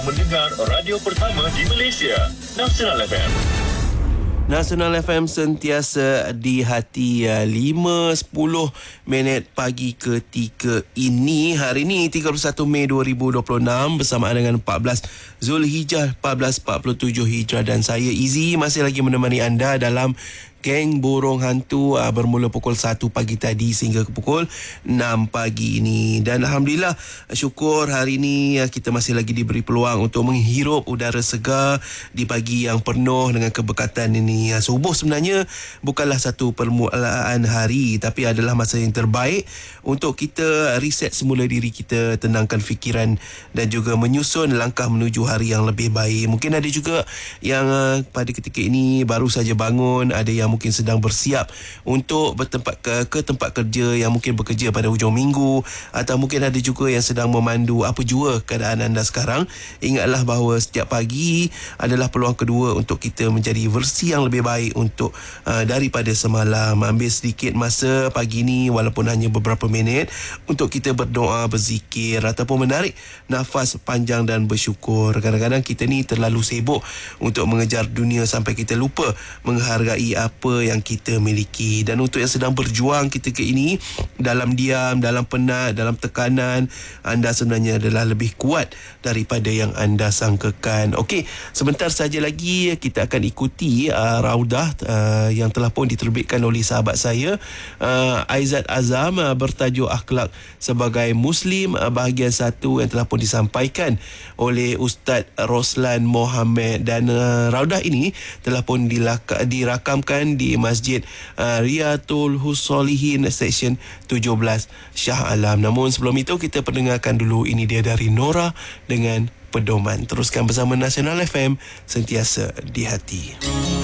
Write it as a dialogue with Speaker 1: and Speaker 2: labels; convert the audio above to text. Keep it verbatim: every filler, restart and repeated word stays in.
Speaker 1: Mendengar radio pertama di Malaysia, Nasional F M.
Speaker 2: Nasional F M sentiasa di hati. Lima sepuluh minit pagi ketika ini. Hari ini tiga puluh satu Mei dua ribu dua puluh enam bersamaan dengan empat belas Zulhijjah empat belas empat puluh tujuh Hijrah, dan saya Izzy masih lagi menemani anda dalam Geng Borong Hantu uh, bermula pukul satu pagi tadi sehingga ke pukul enam pagi ini. Dan Alhamdulillah, syukur hari ini uh, kita masih lagi diberi peluang untuk menghirup udara segar di pagi yang penuh dengan keberkatan ini. Uh, subuh sebenarnya bukanlah satu permulaan hari, tapi adalah masa yang terbaik untuk kita reset semula diri kita, tenangkan fikiran dan juga menyusun langkah menuju hari yang lebih baik. Mungkin ada juga yang uh, pada ketika ini baru saja bangun, ada yang mungkin sedang bersiap untuk bertempat ke, ke tempat kerja, yang mungkin bekerja pada hujung minggu, atau mungkin ada juga yang sedang memandu. Apa jua keadaan anda sekarang, ingatlah bahawa setiap pagi adalah peluang kedua untuk kita menjadi versi yang lebih baik untuk uh, daripada semalam. Ambil sedikit masa pagi ni, walaupun hanya beberapa minit, untuk kita berdoa, berzikir ataupun menarik nafas panjang dan bersyukur. Kadang-kadang kita ni terlalu sibuk untuk mengejar dunia sampai kita lupa menghargai apa apa yang kita miliki. Dan untuk yang sedang berjuang ketika ini dalam diam, dalam penat, dalam tekanan, anda sebenarnya adalah lebih kuat daripada yang anda sangkakan. Okey, sebentar saja lagi kita akan ikuti uh, Raudah uh, yang telah pun diterbitkan oleh sahabat saya uh, Aizat Azam, uh, bertajuk Akhlak Sebagai Muslim, uh, bahagian satu yang telah pun disampaikan oleh Ustaz Roslan Mohammed. Dan uh, Raudah ini telah pun dilaka, dirakamkan di Masjid uh, Riyatul Hussolihin Seksyen tujuh belas Shah Alam. Namun sebelum itu kita pendengarkan dulu ini dia dari Nora dengan Pedoman. Teruskan bersama Nasional F M, sentiasa di hati.